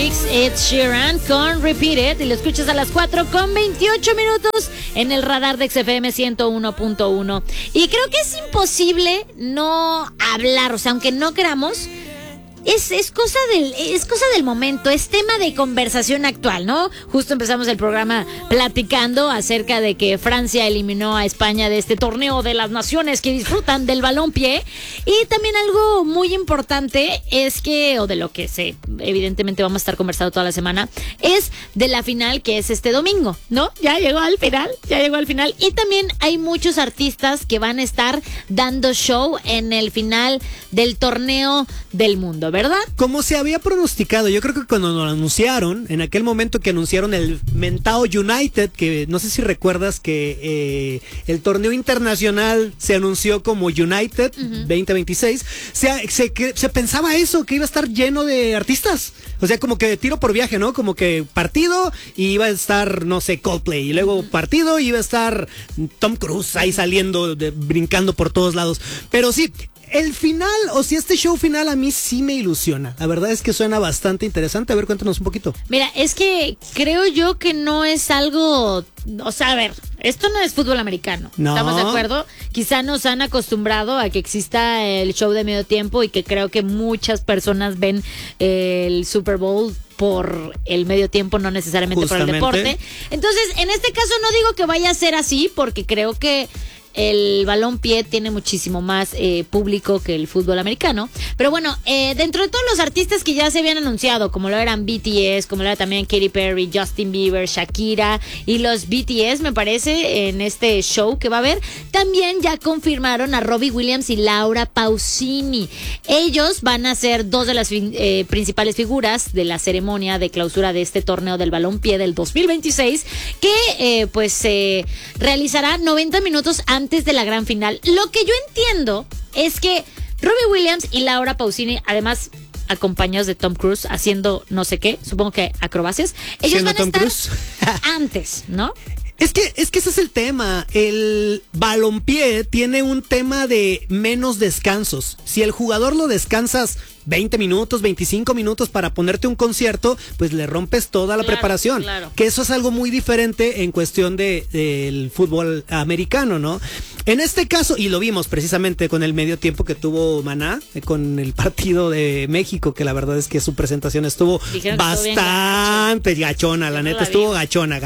Olympics, Ed Sheeran con Repeat It, y lo escuchas a las 4:28 en el radar de XFM 101.1. Y creo que es imposible no hablar, o sea, aunque no queramos, es cosa del momento, es tema de conversación actual, ¿no? Justo empezamos el programa platicando acerca de que Francia eliminó a España de este torneo de las naciones que disfrutan del balompié. Y también algo muy importante es que, o de lo que evidentemente vamos a estar conversando toda la semana, es de la final, que es este domingo, ¿no? Ya llegó al final. Y también hay muchos artistas que van a estar dando show en el final del torneo del mundo, ¿verdad? Como se había pronosticado, yo creo que cuando lo anunciaron, en aquel momento que anunciaron el mentao United, que no sé si recuerdas que el torneo internacional se anunció como United 2026, se pensaba eso, que iba a estar lleno de artistas. O sea, como que de tiro por viaje, ¿no? Como que partido y iba a estar, no sé, Coldplay. Y luego partido y iba a estar Tom Cruise ahí saliendo, brincando por todos lados. Pero sí, el final, o si este show final a mí sí me ilusiona. La verdad es que suena bastante interesante. A ver, cuéntanos un poquito. Mira, es que creo yo que no es algo... O sea, a ver, esto no es fútbol americano. No. ¿Estamos de acuerdo? Quizá nos han acostumbrado a que exista el show de medio tiempo y que creo que muchas personas ven el Super Bowl por el medio tiempo, no necesariamente por el deporte. Entonces, en este caso no digo que vaya a ser así, porque creo que el balompié tiene muchísimo más público que el fútbol americano. Pero bueno, dentro de todos los artistas que ya se habían anunciado, como lo eran BTS, como lo era también Katy Perry, Justin Bieber, Shakira y los BTS, me parece, en este show que va a haber, también ya confirmaron a Robbie Williams y Laura Pausini. Ellos van a ser dos de las principales figuras de la ceremonia de clausura de este torneo del balompié del 2026, que pues se realizará 90 minutos antes de la gran final. Lo que yo entiendo es que Robbie Williams y Laura Pausini, además acompañados de Tom Cruise haciendo no sé qué, supongo que acrobacias, ellos van a estar antes, ¿no? Es que ese es el tema. El balompié tiene un tema de menos descansos. Si el jugador lo descansas 20 minutos, 25 minutos para ponerte un concierto, pues le rompes toda la preparación. Claro. Que eso es algo muy diferente en cuestión del fútbol americano, ¿no? En este caso, y lo vimos precisamente con el medio tiempo que tuvo Maná, con el partido de México, que la verdad es que su presentación estuvo bastante gachona, la neta, estuvo gachona.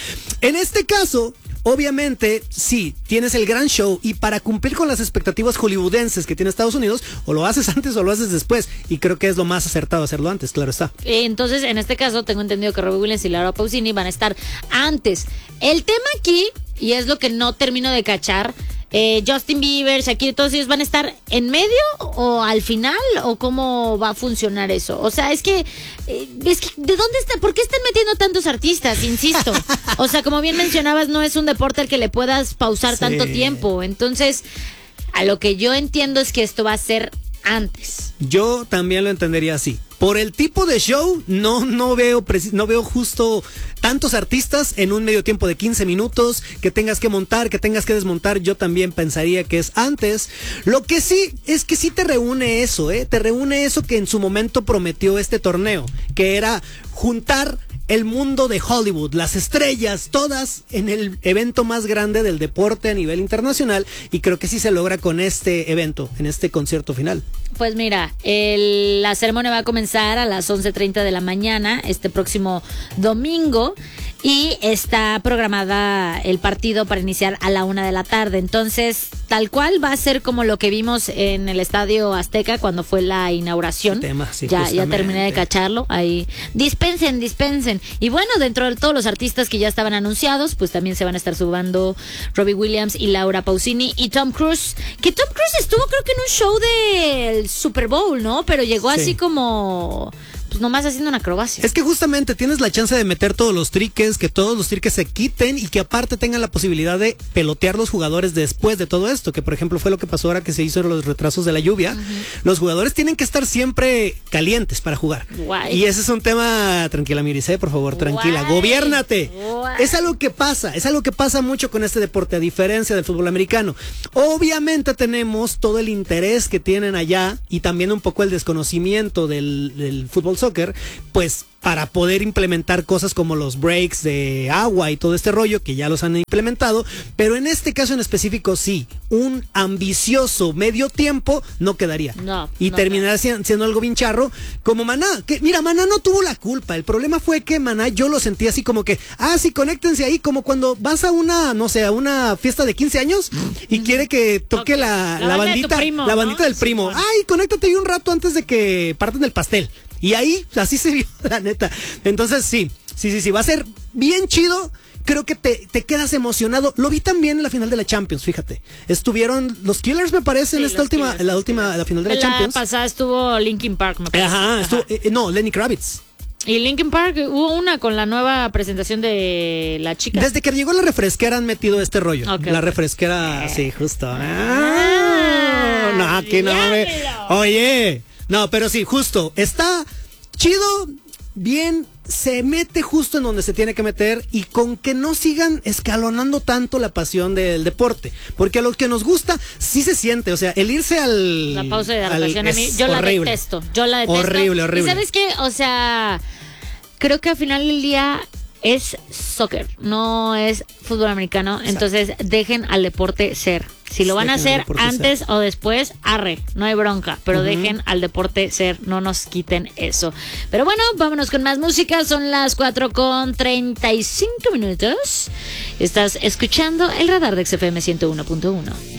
En este caso, obviamente, sí, tienes el gran show y para cumplir con las expectativas hollywoodenses que tiene Estados Unidos, o lo haces antes o lo haces después, y creo que es lo más acertado hacerlo antes, claro está. Entonces, en este caso, tengo entendido que Robbie Williams y Laura Pausini van a estar antes. El tema aquí, y es lo que no termino de cachar, Justin Bieber, Shakira, todos ellos van a estar en medio o al final, o cómo va a funcionar eso. O sea, es que ¿de dónde está? ¿Por qué están metiendo tantos artistas? Insisto. O sea, como bien mencionabas, no es un deporte al que le puedas pausar tanto tiempo. Entonces, a lo que yo entiendo es que esto va a ser antes. Yo también lo entendería así. Por el tipo de show, no veo justo tantos artistas en un medio tiempo de 15 minutos, que tengas que montar, que tengas que desmontar. Yo también pensaría que es antes. Lo que sí es que sí te reúne eso, te reúne eso que en su momento prometió este torneo, que era juntar el mundo de Hollywood, las estrellas, todas en el evento más grande del deporte a nivel internacional, y creo que sí se logra con este evento, en este concierto final. Pues mira, la ceremonia va a comenzar a las 11:30 de la mañana, este próximo domingo, y está programada el partido para iniciar a la 1 de la tarde. Entonces, tal cual va a ser como lo que vimos en el Estadio Azteca cuando fue la inauguración. Ya terminé de cacharlo. Ahí dispensen. Y bueno, dentro de todos los artistas que ya estaban anunciados, pues también se van a estar sumando Robbie Williams y Laura Pausini y Tom Cruise. Que Tom Cruise estuvo creo que en un show del Super Bowl, ¿no? Pero llegó así como... pues nomás haciendo una acrobacia. Es que justamente tienes la chance de meter todos los triques, que todos los triques se quiten y que aparte tengan la posibilidad de pelotear los jugadores después de todo esto, que por ejemplo fue lo que pasó ahora que se hizo en los retrasos de la lluvia. Los jugadores tienen que estar siempre calientes para jugar. Guay. Y ese es un tema, tranquila Mirise, por favor, tranquila, gobiérnate. Es algo que pasa mucho con este deporte, a diferencia del fútbol americano. Obviamente tenemos todo el interés que tienen allá y también un poco el desconocimiento del fútbol soccer, pues para poder implementar cosas como los breaks de agua y todo este rollo que ya los han implementado, pero en este caso en específico sí, un ambicioso medio tiempo no quedaría. Y terminará siendo algo bien charro como Maná, que mira, Maná no tuvo la culpa, el problema fue que Maná yo lo sentí así como que, sí, conéctense ahí, como cuando vas a una, no sé, a una fiesta de 15 años y quiere que toque la bandita, primo, la bandita, ¿no?, del primo. Sí, bueno. Conéctate ahí un rato antes de que partan el pastel. Y ahí, así se vio, la neta. Entonces, sí, va a ser bien chido. Creo que te quedas emocionado. Lo vi también en la final de la Champions, fíjate. Estuvieron los Killers, me parece, en la final de la Champions. La pasada estuvo Linkin Park, me parece. No, Lenny Kravitz. Y Linkin Park hubo una con la nueva presentación de la chica. Desde que llegó la refresquera han metido este rollo. La refresquera, sí, justo. No, que no me... Oye... No, pero sí, justo, está chido, bien, se mete justo en donde se tiene que meter y con que no sigan escalonando tanto la pasión del deporte, porque a los que nos gusta sí se siente, o sea, el irse la pausa de adaptación a mí, yo la detesto. Horrible. ¿Y sabes qué? O sea, creo que al final del día es soccer, no es fútbol americano. Exacto. Entonces dejen al deporte ser. Si lo van a hacer antes o después, arre, no hay bronca, pero dejen al deporte ser, no nos quiten eso. Pero bueno, vámonos con más música, son las 4:35. Estás escuchando el radar de XFM 101.1.